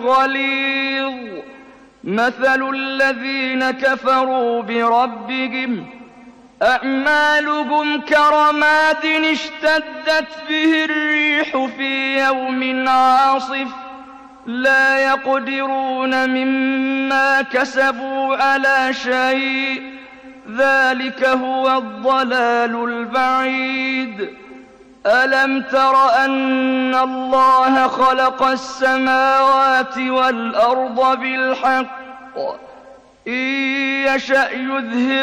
غليظ مثل الذين كفروا بربهم أعمالهم كرماد اشتدت به الريح في يوم عاصف لا يقدرون مما كسبوا على شيء ذلك هو الضلال البعيد ألم تر أن الله خلق السماوات والأرض بالحق إن يشأ يذهب